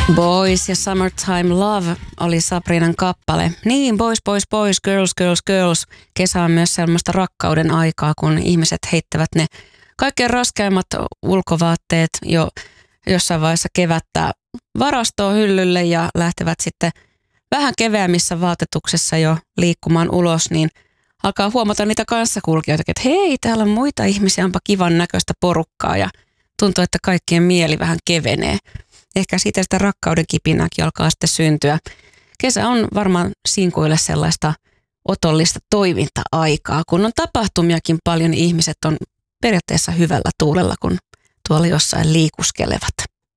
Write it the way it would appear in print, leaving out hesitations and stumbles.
Boys ja Summertime Love oli Sabrinan kappale. Niin, boys, girls. Kesä on myös sellaista rakkauden aikaa, kun ihmiset heittävät ne kaikkein raskaimmat ulkovaatteet jo jossain vaiheessa kevättä varastoon hyllylle ja lähtevät sitten vähän keveämissä vaatetuksessa jo liikkumaan ulos, niin alkaa huomata niitä kanssakulkijoita, että hei, täällä on muita ihmisiä, onpa kivan näköistä porukkaa ja tuntuu, että kaikkien mieli vähän kevenee. Ehkä siitä sitä rakkauden kipinääkin alkaa sitten syntyä. Kesä on varmaan sinkuille sellaista otollista toiminta-aikaa. Kun on tapahtumiakin paljon, niin ihmiset on periaatteessa hyvällä tuulella, kun tuolla jossain liikuskelevat.